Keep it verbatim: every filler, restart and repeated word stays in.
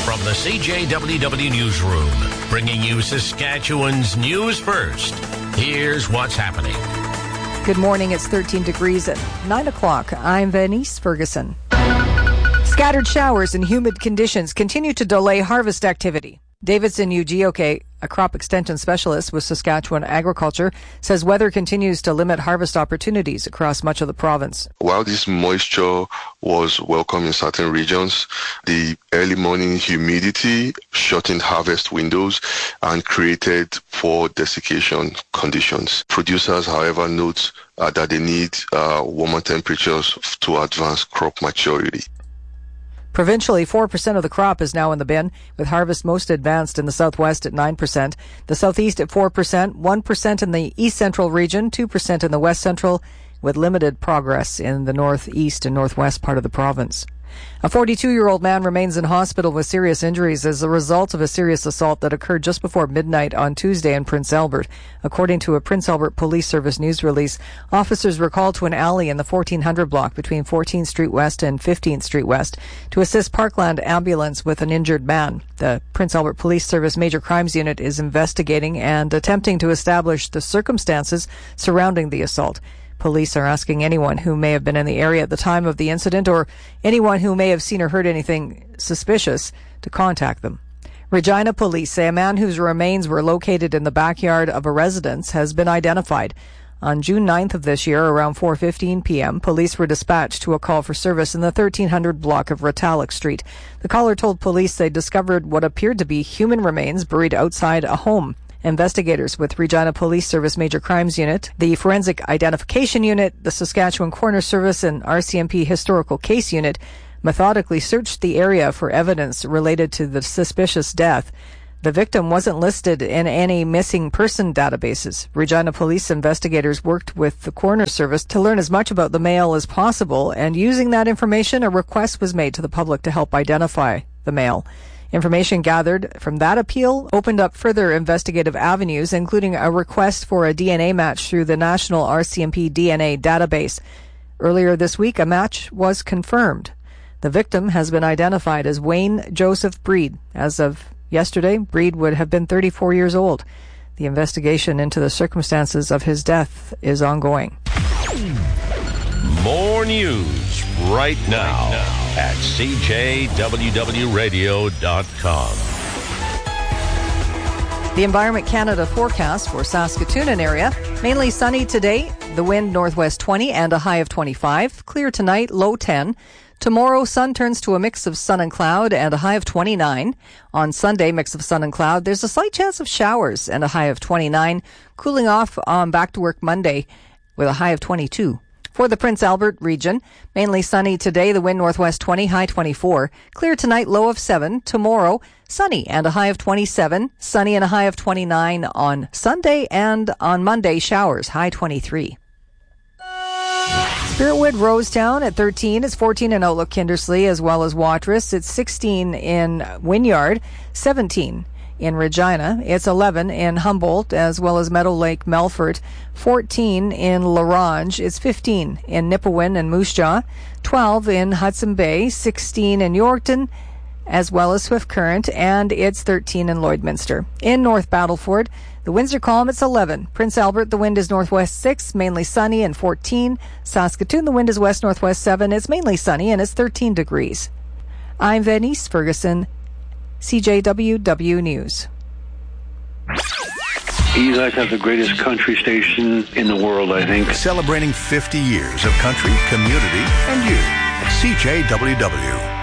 From the C J W W Newsroom, bringing you Saskatchewan's news first. Here's what's happening. Good morning. It's thirteen degrees at nine o'clock. I'm Venice Ferguson. Scattered showers and humid conditions continue to delay harvest activity. Davidson Ugioke, a crop extension specialist with Saskatchewan Agriculture, says weather continues to limit harvest opportunities across much of the province. While this moisture was welcome in certain regions, the early morning humidity shortened harvest windows and created poor desiccation conditions. Producers, however, note uh, that they need uh, warmer temperatures to advance crop maturity. Provincially, four percent of the crop is now in the bin, with harvest most advanced in the southwest at nine percent, the southeast at four percent, one percent in the east central region, two percent in the west central, with limited progress in the northeast and northwest part of the province. A forty-two-year-old man remains in hospital with serious injuries as a result of a serious assault that occurred just before midnight on Tuesday in Prince Albert. According to a Prince Albert Police Service news release, officers were called to an alley in the fourteen hundred block between fourteenth Street West and fifteenth Street West to assist Parkland Ambulance with an injured man. The Prince Albert Police Service Major Crimes Unit is investigating and attempting to establish the circumstances surrounding the assault. Police are asking anyone who may have been in the area at the time of the incident or anyone who may have seen or heard anything suspicious to contact them. Regina police say a man whose remains were located in the backyard of a residence has been identified. On June ninth of this year, around four fifteen p.m., police were dispatched to a call for service in the thirteen hundred block of Retallick Street. The caller told police they discovered what appeared to be human remains buried outside a home. Investigators with Regina Police Service Major Crimes Unit, the Forensic Identification Unit, the Saskatchewan Coroner Service, and R C M P Historical Case Unit methodically searched the area for evidence related to the suspicious death. The victim wasn't listed in any missing person databases. Regina Police investigators worked with the Coroner Service to learn as much about the male as possible, and using that information, a request was made to the public to help identify the male. Information gathered from that appeal opened up further investigative avenues, including a request for a D N A match through the National R C M P D N A database. Earlier this week, a match was confirmed. The victim has been identified as Wayne Joseph Breed. As of yesterday, Breed would have been thirty-four years old. The investigation into the circumstances of his death is ongoing. More news right now, right now. at C J W W radio dot com. The Environment Canada forecast for Saskatoon and area. Mainly sunny today, the wind northwest twenty and a high of twenty-five. Clear tonight, low ten. Tomorrow, sun turns to a mix of sun and cloud and a high of twenty-nine. On Sunday, mix of sun and cloud. There's a slight chance of showers and a high of twenty-nine. Cooling off on back to work Monday with a high of twenty-two. For the Prince Albert region, mainly sunny today, the wind northwest twenty, high twenty-four. Clear tonight, low of seven. Tomorrow, sunny and a high of twenty-seven. Sunny and a high of twenty-nine on Sunday, and on Monday, showers, high twenty-three. Spiritwood Rosetown at thirteen. It's fourteen in Outlook Kindersley as well as Watrous. It's sixteen in Wynyard, seventeen in Regina. It's eleven in Humboldt as well as Meadow Lake, Melfort. fourteen in La Ronge. It's fifteen in Nipawin and Moose Jaw. twelve in Hudson Bay. sixteen in Yorkton as well as Swift Current. And it's thirteen in Lloydminster. In North Battleford, the winds are calm. It's eleven. Prince Albert, the wind is northwest six, mainly sunny, and fourteen. Saskatoon, the wind is west-northwest seven. It's mainly sunny, and it's thirteen degrees. I'm Venice Ferguson, C J W W News. You guys have the greatest country station in the world, I think. Celebrating fifty years of country, community, and you. C J W W.